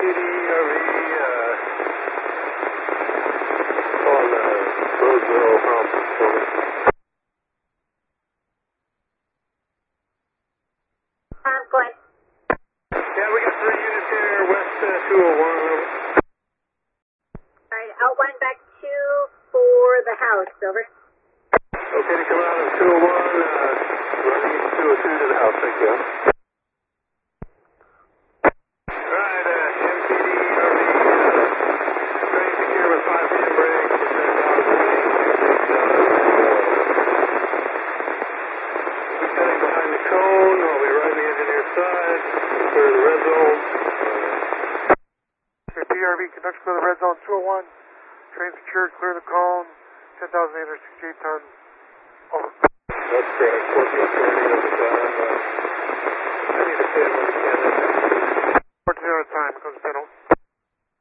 on Roseville Conference Building. Go ahead. Yeah, we got 3 units here, west 201. Alright, out 1 back 2 for the house, over. Okay to come out of 201, running 202 to the house, thank you. Alright, MTD, train secure with 5 pin brakes, descend out of the main, heading behind the cone, I'll be riding the engineer's side, clear the red zone. PRV, conduction for the red zone 201, train secured, clear the cone, 10,868 tons. Over. That's correct. 1430 at the time. I need to pay him when we can. 14 at a time. Comes 10